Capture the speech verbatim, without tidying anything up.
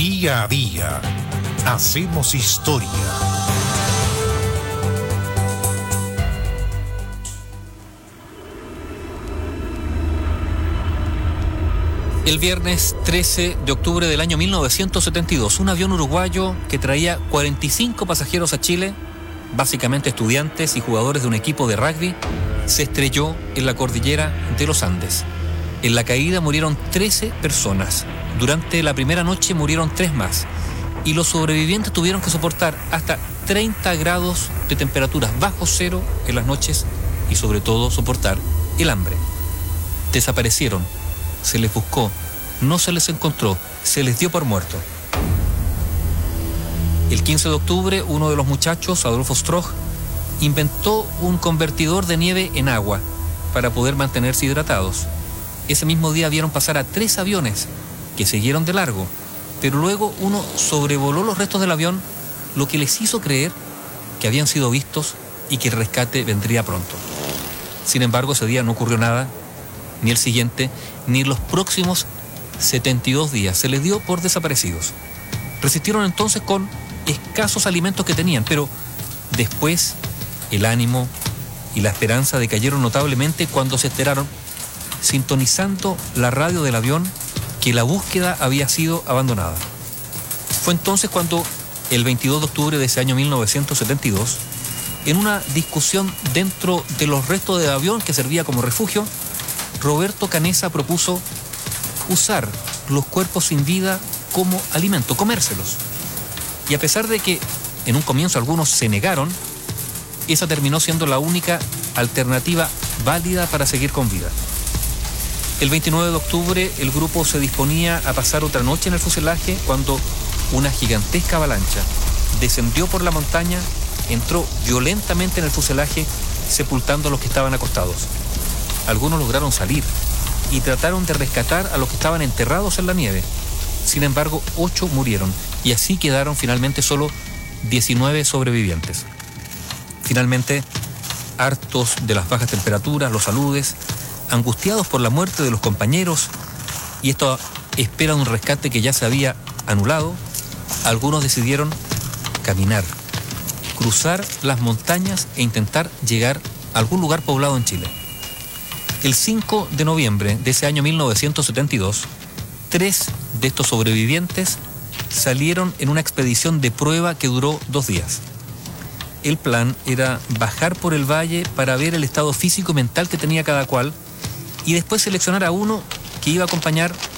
Día a día hacemos historia. El viernes trece de octubre del año mil novecientos setenta y dos, un avión uruguayo que traía cuarenta y cinco pasajeros a Chile, básicamente estudiantes y jugadores de un equipo de rugby, se estrelló en la cordillera de los Andes. En la caída murieron trece personas. Durante la primera noche murieron tres más. Y los sobrevivientes tuvieron que soportar hasta treinta grados de temperaturas bajo cero en las noches y sobre todo soportar el hambre. Desaparecieron. Se les buscó, no se les encontró, se les dio por muerto. El quince de octubre, uno de los muchachos, Adolfo Strog, inventó un convertidor de nieve en agua para poder mantenerse hidratados. Ese mismo día vieron pasar a tres aviones que siguieron de largo, pero luego uno sobrevoló los restos del avión, lo que les hizo creer que habían sido vistos y que el rescate vendría pronto. Sin embargo, ese día no ocurrió nada, ni el siguiente, ni en los próximos setenta y dos días. Se les dio por desaparecidos. Resistieron entonces con escasos alimentos que tenían, pero después el ánimo y la esperanza decayeron notablemente cuando se enteraron, sintonizando la radio del avión, que la búsqueda había sido abandonada. Fue entonces cuando, el veintidós de octubre de ese año mil novecientos setenta y dos, en una discusión dentro de los restos del avión que servía como refugio, Roberto Canessa propuso usar los cuerpos sin vida como alimento, comérselos. Y a pesar de que en un comienzo algunos se negaron, esa terminó siendo la única alternativa válida para seguir con vida. El veintinueve de octubre el grupo se disponía a pasar otra noche en el fuselaje cuando una gigantesca avalancha descendió por la montaña, entró violentamente en el fuselaje, sepultando a los que estaban acostados. Algunos lograron salir y trataron de rescatar a los que estaban enterrados en la nieve. Sin embargo, ocho murieron y así quedaron finalmente solo diecinueve sobrevivientes. Finalmente, hartos de las bajas temperaturas, los aludes, angustiados por la muerte de los compañeros y esto espera un rescate que ya se había anulado, algunos decidieron caminar, cruzar las montañas e intentar llegar a algún lugar poblado en Chile. El cinco de noviembre de ese año mil novecientos setenta y dos, tres de estos sobrevivientes salieron en una expedición de prueba que duró dos días. El plan era bajar por el valle para ver el estado físico y mental que tenía cada cual y después seleccionar a uno que iba a acompañar